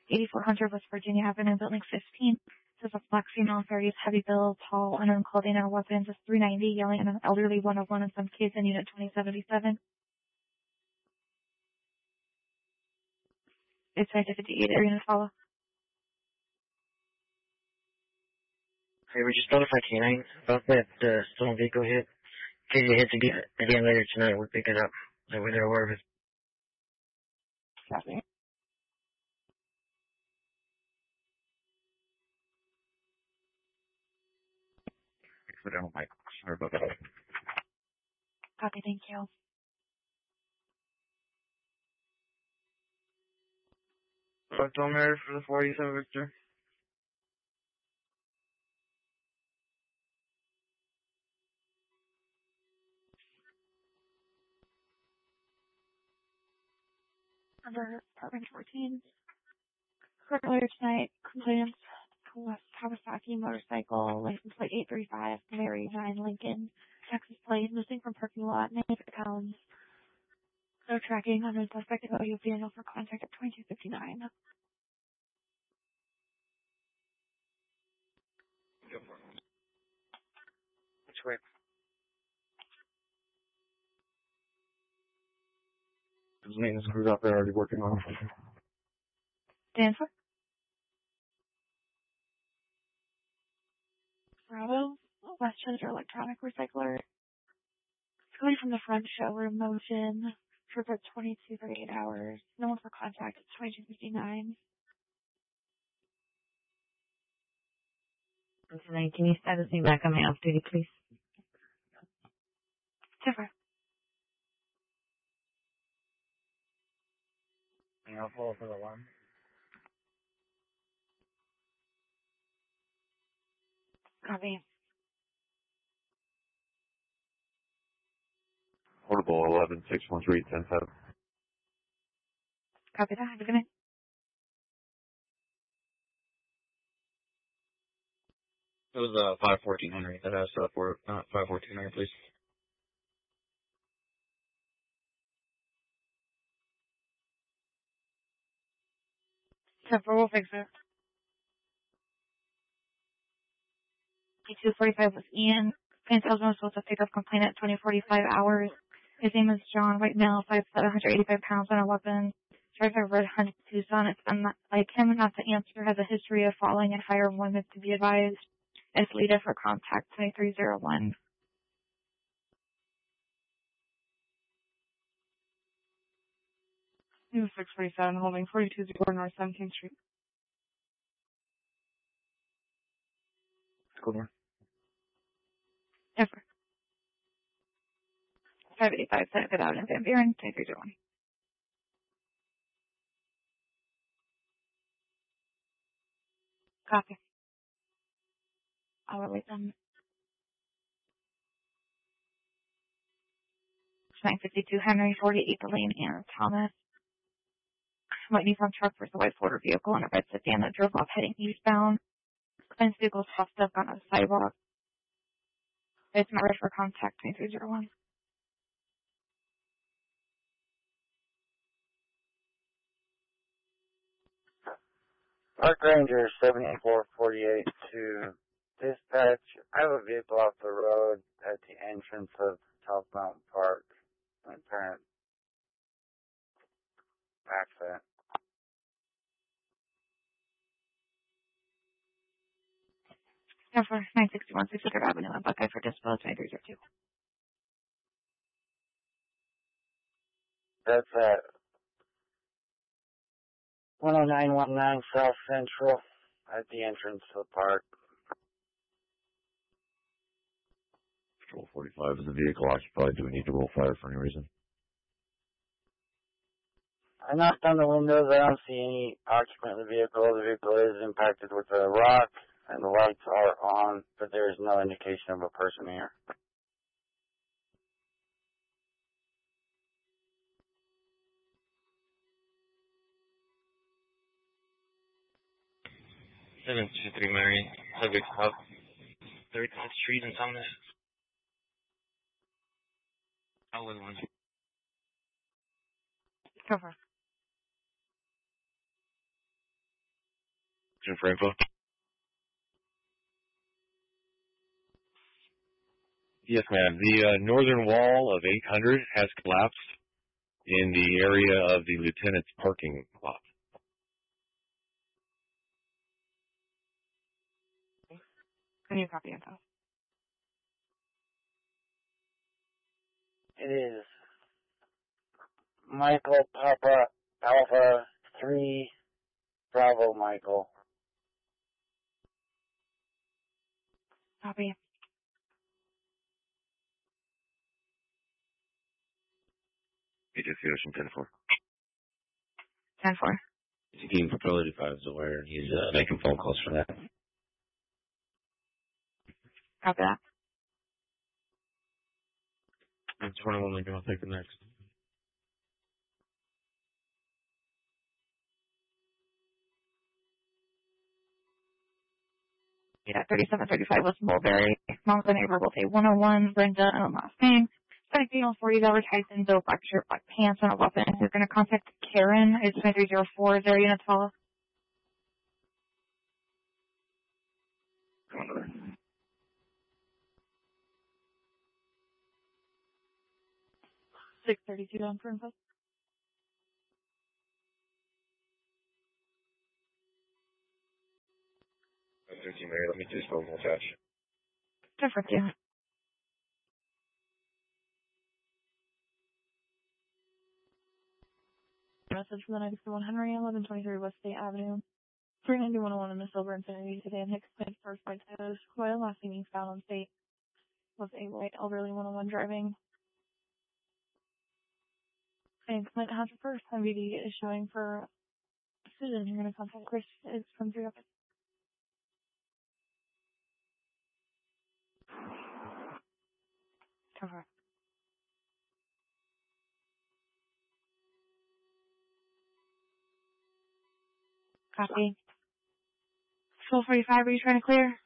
8400 West Virginia Avenue, Building 15. This is a black female, 30s, heavy build, tall, unknown clothing and weapons. Is 390, yelling at an elderly 101 in some case in Unit 2077. It's 558, area to follow. Okay, we just notified K9 about that stolen vehicle hit. In case it hits again later tonight, we'll pick it up. So we're aware of it. Copy. Put down my sorry about that. Copy, thank you. Phantom Air for the 47 Victor. Number Department 14. Correct later tonight, complainants West Kawasaki motorcycle, license plate 835, Mary 9 Lincoln, Texas plate, missing from parking lot, name pounds. No tracking on the suspect of OU vehicle for contact at 2259. Which way? There's maintenance crews out there already working on it. Dancer? Bravo, Westchester Electronic Recycler. It's going from the front showroom motion. Trip at 22:38 hours. No one for contact at 2259. Tonight, can you status me back on my off duty, please? Different. And I'll follow for the one. Copy. Portable 11-613-10-7. Copy that. Have a good night. It was 514 Henry that asked for 514 Henry, please. Temporal, we'll fix it. 245 with Ian. Fan salesman was supposed to pick up complaint at 20:45 hours. His name is John, white male, 5', 185 pounds on a weapon. Drives a red Honda Tucson. It's unlike him not to answer. Has a history of falling and higher limits to be advised. It's leader for contact 2301. New 647, holding 4204 North 17th Street. Cool. Ever. 585, set it out in Van Buren, 2301. Copy. I'll relate them. 952 Henry, 48 Lane, Anna Thomas. Whitney from truck versus a white Porter vehicle on a red sedan that drove off heading eastbound. Client's vehicle is tossed up on a sidewalk. It's not ready for contact 2301. Park Ranger 7448 to dispatch. I have a vehicle off the road at the entrance of South Mountain Park. My parent accident. For 961 63rd Avenue and Buckeye for disposal 2302. That's at 10919 South Central at the entrance to the park. Patrol 45 is the vehicle occupied. Do we need to roll fire for any reason? I knocked on the windows. I don't see any occupant of the vehicle. The vehicle is impacted with a rock, and the lights are on, but there is no indication of a person here. Seven two three Mary, subject up 39th Street in Thomas. I was one. Cover. Jim Franco. Yes, ma'am. The northern wall of 800 has collapsed in the area of the lieutenant's parking lot. Can you copy info? It is Michael Papa Alpha 3 Bravo Michael. Copy. HFC Ocean 10-4. 10-4. Team Patrol 85 is aware, and he's making phone calls for that. Copy that. 21 Lincoln, I'll take the next. Yeah, 3735 West Mulberry. Mom's the neighbor will say 101, Brenda, and last name. Starting female, $40 Tyson, Bill, black shirt, black pants, and a weapon. You're going to contact Karen. It's 2304, 0 units follow. $632 on for info. 13 Mary, let me just phone attach. Different, yeah. Message from the 94 Henry, 1123 West State Avenue. 39101 in the Silver Infinity sedan, Hicks Smith, first by Taylor's. While last seen found on state was a white elderly 101 driving. And Clint has a first. MVD is showing for decision. You're going to contact Chris. It's from 3 up. Cover. Copy. 1245, are you trying to clear?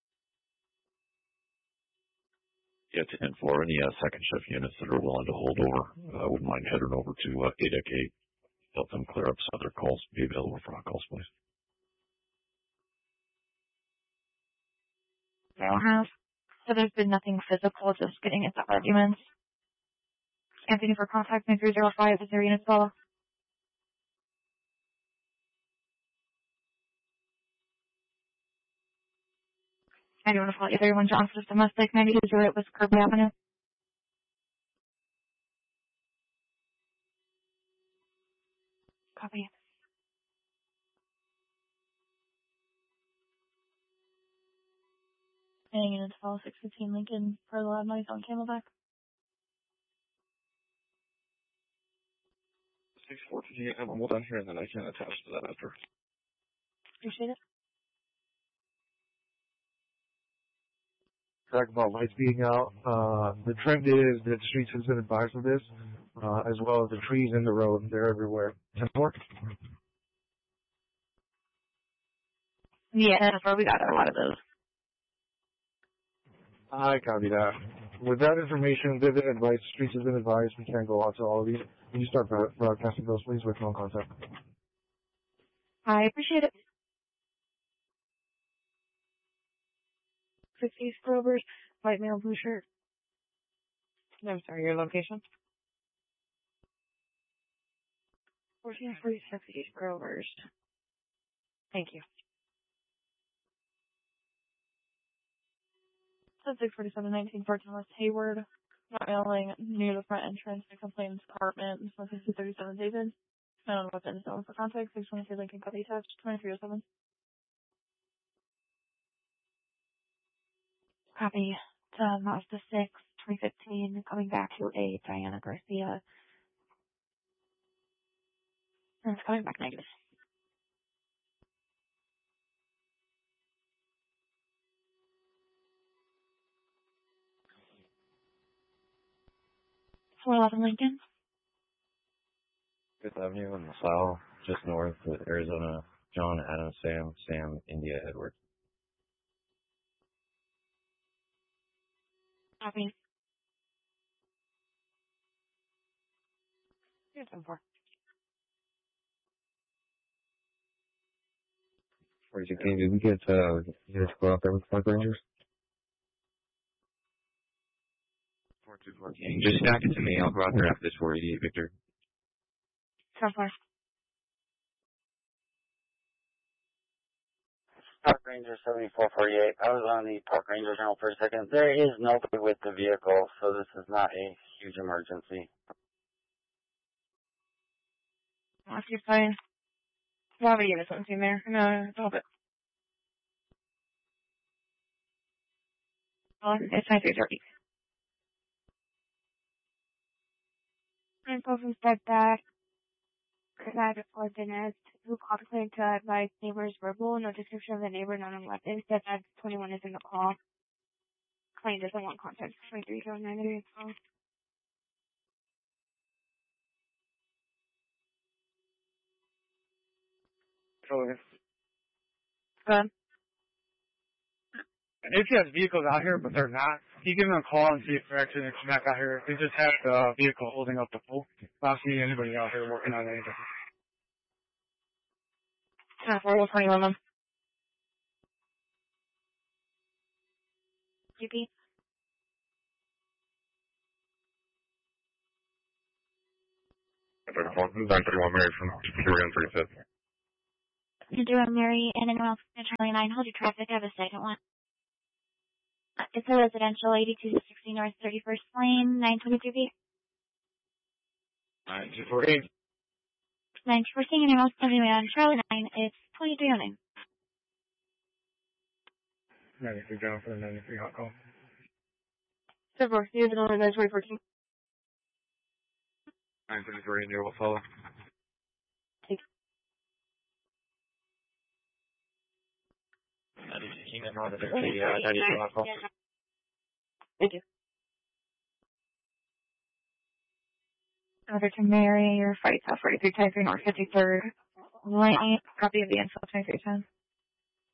Yeah, 10-4. Any second shift units that are willing to hold over, I wouldn't mind heading over to ADEC 8. Help them clear up some other calls. Be available for our calls, please. I don't have. So there's been nothing physical, just getting into arguments. Anthony for contact, 9305, is there units follow? I don't want to follow either one. John for domestic, 9208 West Kirby Avenue. Copy. And units follow 615 Lincoln for the loud noise on Camelback. 614, I'm almost done here, and then I can attach to that after. Appreciate it. Talk about lights being out. The trend is that the streets has been advised of this, as well as the trees in the road. They're everywhere. 10-4? Yeah, that's where we got a lot of those. I copy that. With that information, vivid advice, streets has been advised. We can't go out to all of these. Can you start broadcasting those, please, with no contact? I appreciate it. 60 Grovers, white male, blue shirt. I'm sorry, your location? 1446 East Grovers. Thank you. 647-19 14 West Hayward. Not mailing near the front entrance to complainant's apartment. 15237 David. Found weapons known for contact. 623 Lincoln Copy attached. 2307. Copy to Mazda 6, 2015, coming back to a Diana Garcia. And it's coming back negative. .411 Lincoln. Fifth Avenue in LaSalle, just north of Arizona. John, Adam, Sam, India, Edward. Copy. Here's 1-4. Can we get units go out there with Park Rangers? 4214. Just stack it to me. I'll go out there after this 488, Victor. So far. Park Ranger 7448. I was on the Park Ranger channel for a second. There is nobody with the vehicle, so this is not a huge emergency. I'll keep playing. Well, I'm gonna something in there. No, stop it. Well, it's 9330. Info from back. Because I had plugged in as who contemplated to advise neighbors verbal, no description of the neighbor, none on weapons. That 21 is in the call. Client doesn't want contact. 2309 is call. Good. If he has vehicles out here, but they're not, you give them a call and see if they're actually going to come back out here. They just had the vehicle holding up the pole. I don't see anybody out here working on anything. 421 them. GP. Victor 931 Mary from 335. You're doing Mary and anyone else in Charlie 9. Hold your traffic. I have a second one. It's a residential 8260 North 31st Lane, 922B. 9248. 914, anyone else anyway on Charlie 9. It's 2309. 93 down for the 93 hot call. So far, you're the only 2014. 933 India will follow. Thank you. Over to Mary, your fight's off 43 North 53rd Lane. Copy of the info 2310.